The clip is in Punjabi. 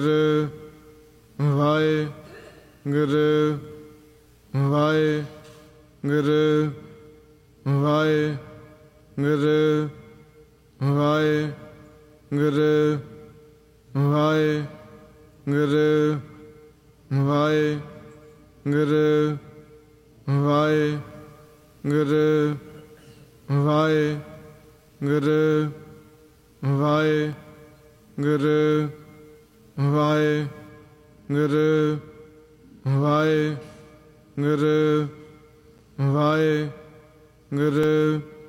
ਵਾਹਿਗੁਰੂ ਵਾਹਿਗੁਰੂ ਵਾਹਿਗੁਰੂ ਵਾਹਿਗੁਰੂ ਵਾਹਿਗੁਰੂ ਵਾਹਿਗੁਰੂ ਵਾਹਿਗੁਰੂ ਵਾਹਿਗੁਰੂ ਵਾਹਿਗੁਰੂ ਵਾਹਿਗੁਰੂ ਵਾਹਿਗੁਰੂ ਵਾਹਿਗੁਰੂ